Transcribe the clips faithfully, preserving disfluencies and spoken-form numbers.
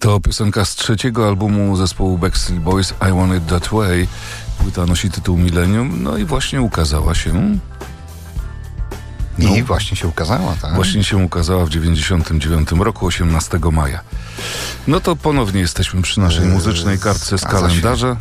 To piosenka z trzeciego albumu zespołu Backstreet Boys, I Want It That Way. Płyta nosi tytuł Millennium, no i właśnie ukazała się... No. I właśnie się ukazała, tak? Właśnie się ukazała w dziewięćdziesiątym dziewiątym roku, osiemnastego maja. No to ponownie jesteśmy przy naszej Yy, muzycznej kartce z zgadza kalendarza.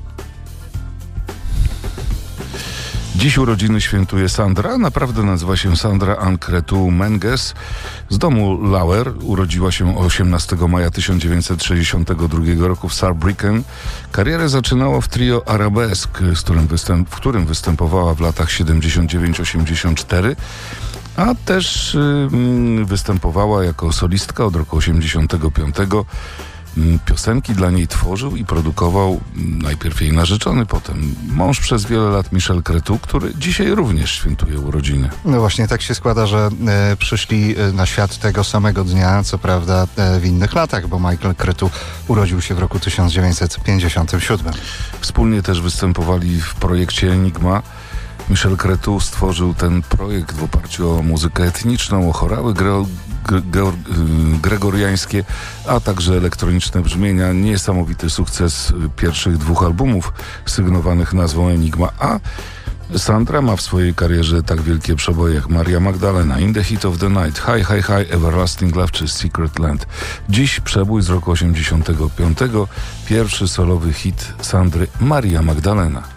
Dziś urodziny świętuje Sandra, naprawdę nazywa się Sandra Ann Cretu Menges. Z domu Lauer, urodziła się osiemnastego maja tysiąc dziewięćset sześćdziesiątego drugiego roku w Saarbrücken. Karierę zaczynała w trio Arabesque, z którym występ, w którym występowała w latach siedemdziesiąt dziewięć osiemdziesiąt cztery, a też yy, występowała jako solistka od roku osiemdziesiątego piątego. Piosenki dla niej tworzył i produkował najpierw jej narzeczony, potem mąż przez wiele lat Michel Cretu, który dzisiaj również świętuje urodziny. No właśnie, tak się składa, że e, przyszli na świat tego samego dnia, co prawda e, w innych latach, bo Michael Cretu urodził się w roku tysiąc dziewięćset pięćdziesiątym siódmym. Wspólnie też występowali w projekcie Enigma. Michel Cretu stworzył ten projekt w oparciu o muzykę etniczną, o chorały gre- gre- gregoriańskie, a także elektroniczne brzmienia. Niesamowity sukces pierwszych dwóch albumów sygnowanych nazwą Enigma, a Sandra ma w swojej karierze tak wielkie przeboje jak Maria Magdalena, In the Heat of the Night, Hi Hi Hi, Everlasting Love czy Secret Land. Dziś przebój z roku osiemdziesiątego piątego, pierwszy solowy hit Sandry, Maria Magdalena.